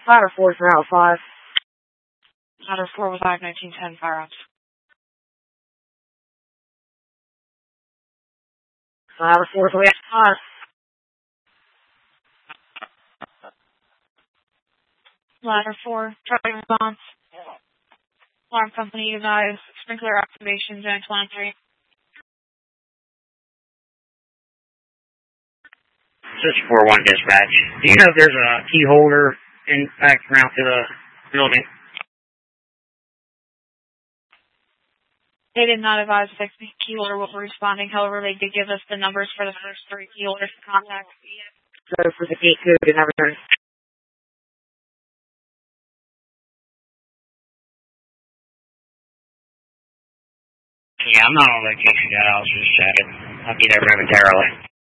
Ladder 4 for out 5. Ladder 4 was live 1910 firearms. Ladder 4 for out 5. Ladder 4, Charlie response. Alarm company advised sprinkler activation zone 23. This is 4-1 dispatch. Do you know if there's a key holder in back around to the building? They did not advise if the key holder will be responding. However, they did give us the numbers for the first 3 key holders to contact. So for the gate code and everything. Yeah, I'm not on location yet. I was just checking. I'll be there momentarily.